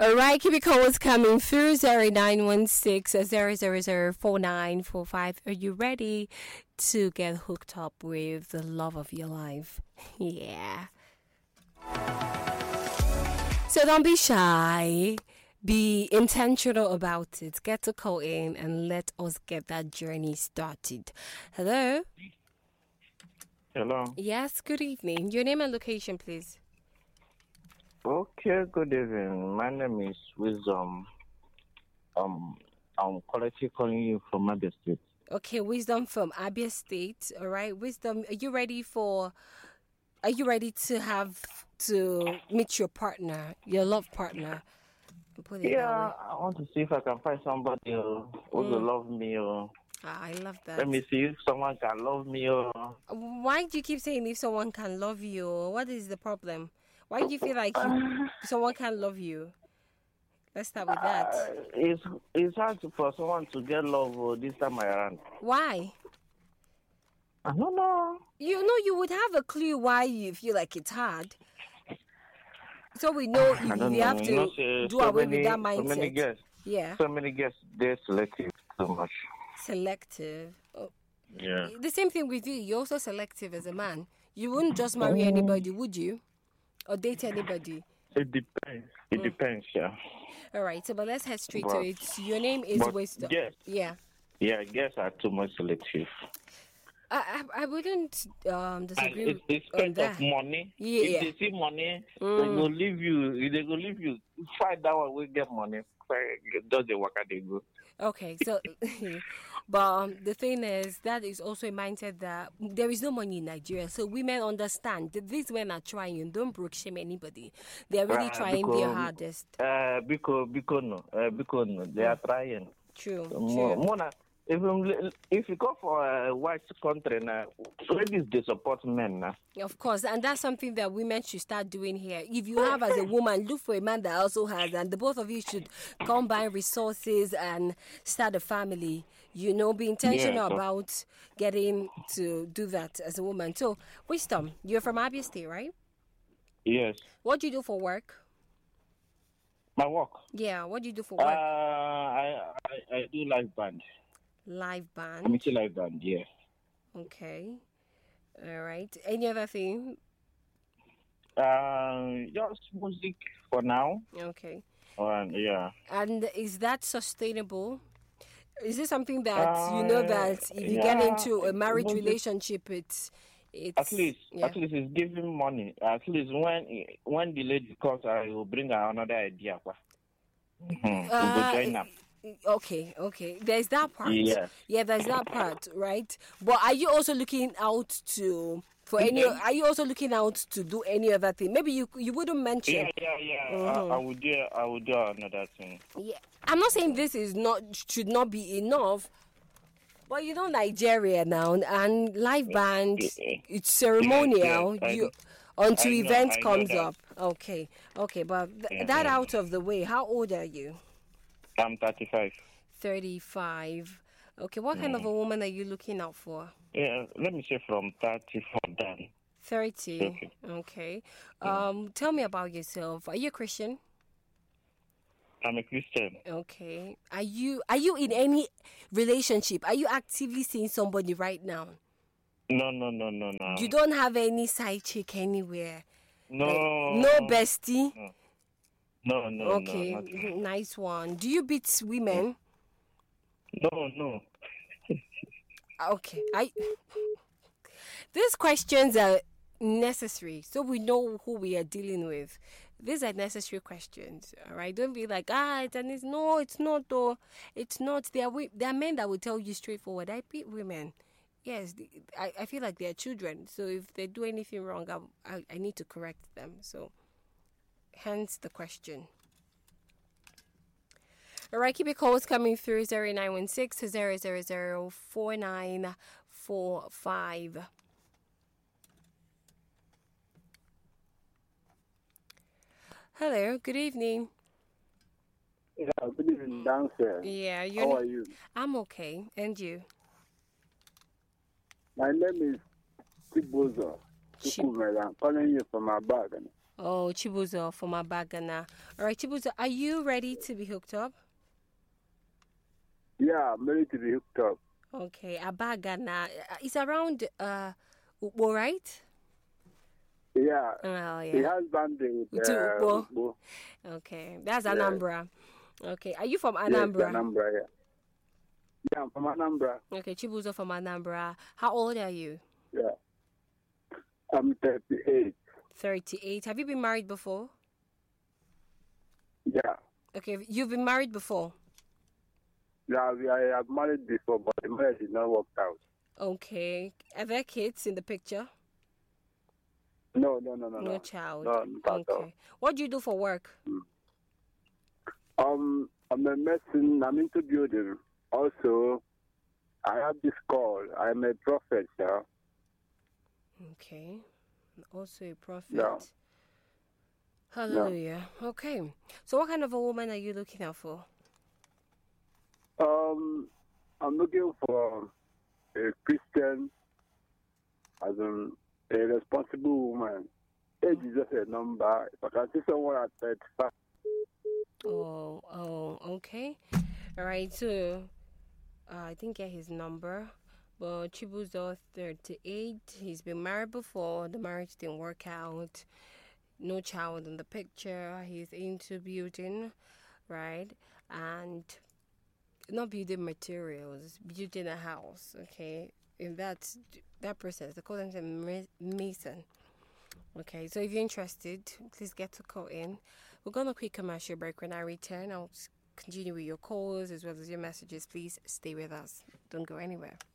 All right, keep your calls coming through 0916 0004945. Are you ready to get hooked up with the love of your life? Yeah. So don't be shy. Be intentional about it. Get a call in and let us get that journey started. Hello? Hello. Yes, good evening. Your name and location, please. Okay, good evening. My name is Wisdom. I'm quality calling you from Abia State. Okay, Wisdom from Abia State. All right, Wisdom, are you ready to meet your partner, your love partner? Put it that way. I want to see if I can find somebody who will love me. I love that. Let me see if someone can love me. Why do you keep saying if someone can love you? What is the problem? Why do you feel like someone can love you? Let's start with that. It's hard for someone to get love this time around. Why? I don't know. You know, you would have a clue why you feel like it's hard. So we know if you have to do away with that mindset. So many guests. Yeah. So many guests, they're selective so much. Selective. Oh. Yeah. The same thing with you. You're also selective as a man. You wouldn't just marry anybody, would you? Or date anybody? It depends. It depends, yeah. All right, so but let's head straight to it. Your name is Wisdom. Yes. Yeah. Yeah, guests are too much selective. I wouldn't disagree it's on that. Of money. Yeah. If they see money, they go leave you. They go leave you. Fight that one, we get money. Does the work they go. Okay, so, but the thing is, that is also a mindset that there is no money in Nigeria. So women understand that these men are trying. Don't broke shame anybody. They are really trying their hardest. Because no. They are trying. True. Mona, if you go for a white country now, ladies they support men now. Of course, and that's something that women should start doing here. If you have as a woman, look for a man that also has, and the both of you should combine resources and start a family. You know, be intentional about getting to do that as a woman. So, Wisdom, you're from Abia State, right? Yes. What do you do for work? My work? Yeah, what do you do for work? I do live band. Live band? Community live band, yeah. Okay. All right. Any other thing? Just music for now. Okay. Yeah. And is that sustainable? Is it something that you know that if you get into a marriage relationship, it's at least it's giving money. At least when the lady comes, I will bring her another idea. We go join up. Okay. There's that part. Yeah, there's that part, right? But are you also looking out to Are you also looking out to do any other thing? Maybe you wouldn't mention. Yeah. I would do another thing. Yeah, I'm not saying this should not be enough. But you know Nigeria now and live band, it's ceremonial. Until event comes up. Okay, but that out of the way. How old are you? I'm 35. 35. Okay, what kind of a woman are you looking out for? Yeah, let me say from 34 down. 30. Okay. Tell me about yourself. Are you a Christian? I'm a Christian. Okay. Are you in any relationship? Are you actively seeing somebody right now? No. You don't have any side chick anywhere? No. No bestie? No. Okay, nice one. Do you beat women? No. Okay. These questions are necessary so we know who we are dealing with. These are necessary questions, all right? Don't be like, it's not though. It's not. There are men that will tell you straightforward, I beat women. Yes, I feel like they're children. So if they do anything wrong, I need to correct them. So hence the question. All right, keep your calls coming through 0916 000 4945. Hello, good evening. Yeah, good evening, downstairs. Yeah, how are you? I'm okay, and you? My name is Chibozo. I'm calling you from Abadan. Oh, Chibuzo from Abagana. All right, Chibuzo, are you ready to be hooked up? Yeah, I'm ready to be hooked up. Okay, Abagana. It's around Ukbo, right? Yeah. Oh, He yeah. has banding with To Ukbo. Ugbo. Okay, that's Yeah. Anambra. Okay, are you from Yes, Anambra? Anambra, yeah. Yeah, I'm from Anambra. Okay, Chibuzo from Anambra. How old are you? Yeah. I'm 38. 38. Have you been married before? Yeah. Okay, you've been married before. Yeah, I have married before, but the marriage did not work out. Okay, are there kids in the picture? No. No child. No, not at all. Okay. What do you do for work? I'm a medicine. I'm into building. Also, I have this call. I'm a prophet, yeah. Okay. Also a prophet. Yeah. Hallelujah. Okay. So what kind of a woman are you looking out for? I'm looking for a Christian, as in a responsible woman. Age is just a number. If I can see someone at 35. Oh, okay. All right. So I didn't get his number, but Chibuzo 38. He's been married before. The marriage didn't work out. No child in the picture. He's into building, right? And not building materials, building a house. Okay, in that process, they call them a mason. Okay, so if you're interested, please get to call in. We're going to quick commercial break. When I return, I'll continue with your calls as well as your messages. Please stay with us. Don't go anywhere.